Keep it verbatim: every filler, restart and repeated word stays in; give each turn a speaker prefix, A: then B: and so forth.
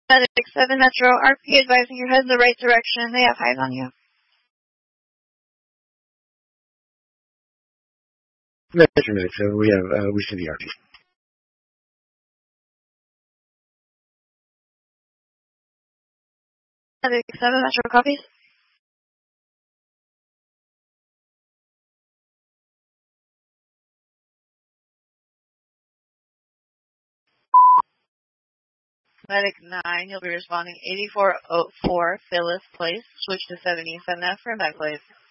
A: Medic seven Metro, R P advising you're heading the right direction. They have eyes on you.
B: Metro Medic seven, we have, uh, we see the R P.
A: Medic seven Metro, copies. Medic nine, you'll be responding eighty-four oh four Phyllis Place. Switch to seven East N F for Med Place.